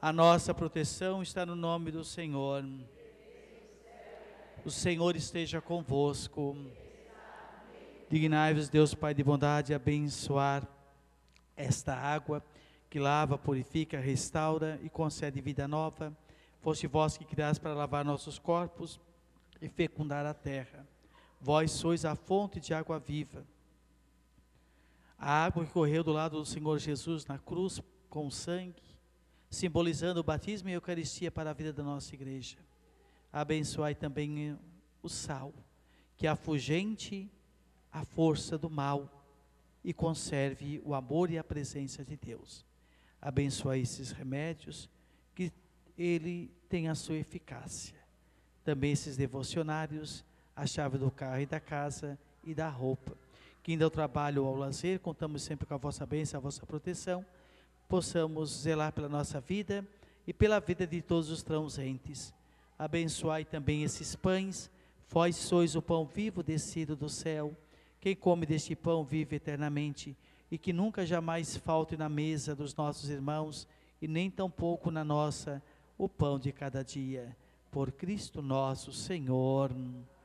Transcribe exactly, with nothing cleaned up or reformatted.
A nossa proteção está no nome do Senhor. O Senhor esteja convosco. Dignai-vos, Deus Pai de bondade, abençoar esta água que lava, purifica, restaura e concede vida nova. Foste vós que criaste para lavar nossos corpos e fecundar a terra. Vós sois a fonte de água viva. A água que correu do lado do Senhor Jesus na cruz com sangue, simbolizando o batismo e a Eucaristia para a vida da nossa igreja. Abençoai também o sal, que afugente a força do mal e conserve o amor e a presença de Deus. Abençoai esses remédios, que ele tenha a sua eficácia. Também esses devocionários, a chave do carro e da casa e da roupa. Que indo ao trabalho ou ao lazer, contamos sempre com a vossa bênção, a vossa proteção, possamos zelar pela nossa vida e pela vida de todos os transcendentes. Abençoai também esses pães, vós sois o pão vivo descido do céu. Quem come deste pão vive eternamente, e que nunca jamais falte na mesa dos nossos irmãos, e nem tampouco na nossa, o pão de cada dia. Por Cristo nosso Senhor.